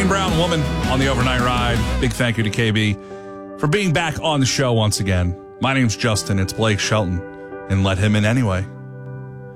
Kane Brown Woman on the overnight ride. Big thank you to KB for being back on the show once again. My name's Justin. It's Blake Shelton. And let him in anyway.